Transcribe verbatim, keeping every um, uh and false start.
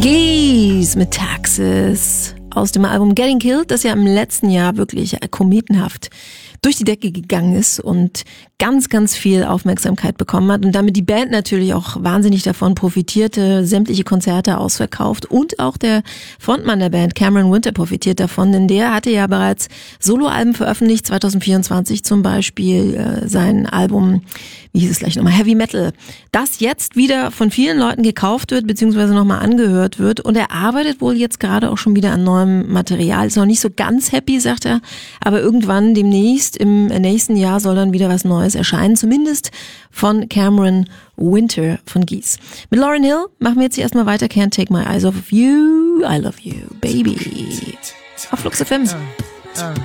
Geese mit Taxes aus dem Album Getting Killed, das ja im letzten Jahr wirklich kometenhaft durch die Decke gegangen ist und ganz, ganz viel Aufmerksamkeit bekommen hat und damit die Band natürlich auch wahnsinnig davon profitierte, sämtliche Konzerte ausverkauft und auch der Frontmann der Band, Cameron Winter, profitiert davon, denn der hatte ja bereits Soloalben veröffentlicht, zwanzig vierundzwanzig zum Beispiel äh, sein Album, wie hieß es gleich nochmal, Heavy Metal, das jetzt wieder von vielen Leuten gekauft wird, beziehungsweise nochmal angehört wird und er arbeitet wohl jetzt gerade auch schon wieder an neuem Material, ist noch nicht so ganz happy, sagt er, aber irgendwann demnächst, im nächsten Jahr soll dann wieder was Neues erscheinen, zumindest von Cameron Winter von Geese. Mit Lauryn Hill machen wir jetzt hier erstmal weiter, Can't Take My Eyes Off of You, I Love You, Baby. Auf Flux F M. Uh, uh.